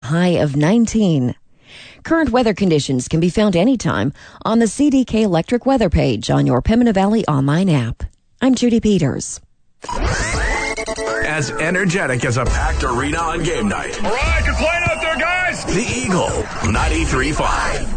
high of 19. Current weather conditions can be found anytime on the CDK Electric weather page on your Pembina Valley online app. I'm Judy Peters. As energetic as a packed arena on game night. All right, you're playing out there, guys. The Eagle 93.5.